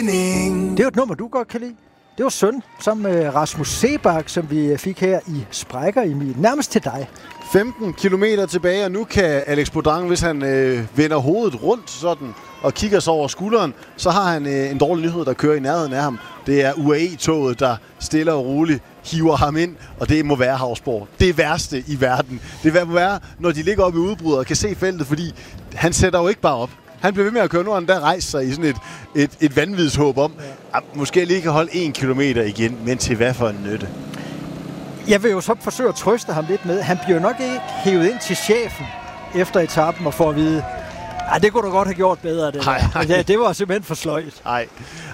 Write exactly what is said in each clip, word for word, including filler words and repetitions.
Det er jo et nummer, du godt kan lide. Det var Søn, sammen med Rasmus Sebak, som vi fik her i Sprækker, Emil. Nærmest til dig. femten kilometer tilbage, og nu kan Alex Bodin, hvis han øh, vender hovedet rundt sådan, og kigger sig over skulderen, så har han øh, en dårlig nyhed, der kører i nærheden af ham. Det er U A E-toget, der stille og roligt hiver ham ind, og det må være Hausborg. Det værste i verden. Det må være, når de ligger oppe i udbruddet og kan se feltet, fordi han sætter jo ikke bare op. Han bliver ved med at køre, nu han der rejser sig i sådan et, et, et vanvidshåb om, ja. at måske lige kan holde en kilometer igen, men til hvad for en nytte? Jeg vil jo så forsøge at trøste ham lidt med. Han bliver nok ikke hævet ind til chefen efter etappen og får at vide, at det kunne du godt have gjort bedre. Det, ej, ej. Ja, det var simpelthen for sløjt. Nej,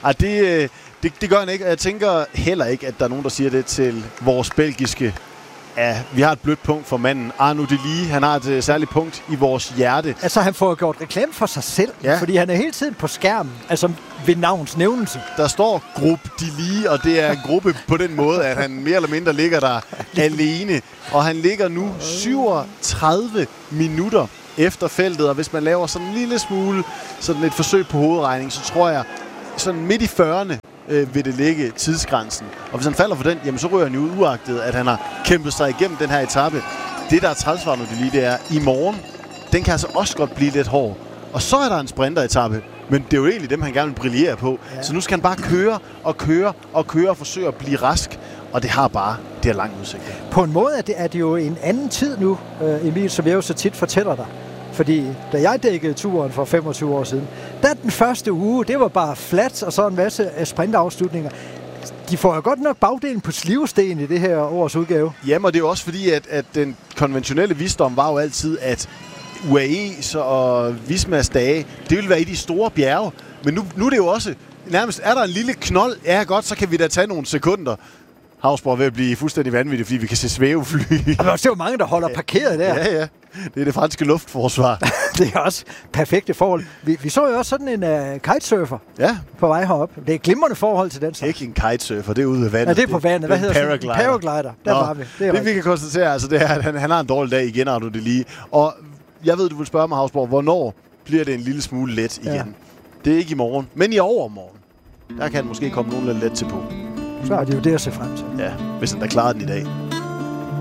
det, det, det gør han ikke. Jeg tænker heller ikke, at der er nogen, der siger det til vores belgiske. Ja, vi har et blødt punkt for manden. Arnaud Delis, han har et uh, særligt punkt i vores hjerte. Altså, han får gjort reklame for sig selv, ja. Fordi han er hele tiden på skærmen, altså ved navns nævnelse. Der står Gruppe Delis, og det er en gruppe på den måde, at han mere eller mindre ligger der alene. Og han ligger nu syvogtredive minutter efter feltet, og hvis man laver sådan en lille smule, sådan et forsøg på hovedregning, så tror jeg, sådan midt i fyrrerne, øh, vil det ligge tidsgrænsen. Og hvis han falder for den, jamen så rører han jo ud, uagtet, at han har kæmpet sig igennem den her etape. Det, der er træls for det lige, det er, i morgen, den kan altså også godt blive lidt hård. Og så er der en sprinteretappe, men det er jo egentlig dem, han gerne vil brillere på. Ja. Så nu skal han bare køre og køre og køre og forsøge at blive rask. Og det har bare, det har lang udsigt. På en måde er det, er det jo en anden tid nu, Emil, som jeg jo så tit fortæller dig. Fordi da jeg dækkede turen for femogtyve år siden, der den første uge, det var bare flat og så en masse sprintafslutninger. De får jo godt nok bagdelen på slivsten i det her års udgave. Jamen, og det er jo også fordi, at, at den konventionelle visdom var jo altid, at U A E's og Vismas dage, det ville være i de store bjerge. Men nu, nu er det jo også, nærmest er der en lille knold, ja godt, så kan vi da tage nogle sekunder. Hausborg er ved at blive fuldstændig vanvittig, fordi vi kan se svævefly. Og der er jo mange, der holder parkeret der. Ja, ja. Det er det franske luftforsvar. Det er også perfekte forhold. Vi, vi så jo også sådan en uh, kitesurfer ja. på vej herop. Det er et glimrende forhold til den slags. Ikke en kitesurfer, det er ude ved vandet. Ja, det er på vandet. Hvad det hedder paraglider. det? Paraglider. Der Nå, var vi. Det, det vi kan konstatere, altså, det er, at han, han har en dårlig dag igen, Arnaud Delis. Og jeg ved, du vil spørge mig, Hausborg, hvornår bliver det en lille smule let igen? Ja. Det er ikke i morgen, men i overmorgen. Der kan han måske komme nogen lidt let til på. Så er det jo det at se frem til. Ja, hvis han da klarer den i dag.